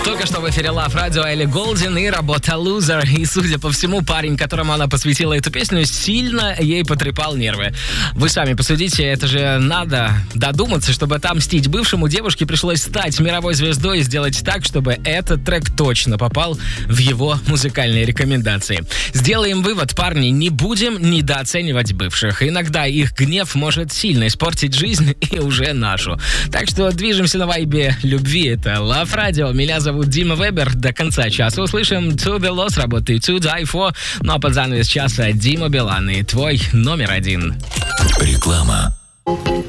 Только что в эфире Love Radio Элли Голдин и работа Loser. И, судя по всему, парень, которому она посвятила эту песню, сильно ей потрепал нервы. Вы сами посудите, это же надо додуматься, чтобы отомстить бывшему. Девушке пришлось стать мировой звездой и сделать так, чтобы этот трек точно попал в его музыкальные рекомендации. Сделаем вывод, парни, не будем недооценивать бывших. Иногда их гнев может сильно испортить жизнь и уже нашу. Так что движемся на вайбе любви. Это Love Radio. Меня зовут Дима Вебер. До конца часа услышим To The Lost работы To Die For. Ну а под занавес часа Дима Билан и твой номер один. Реклама.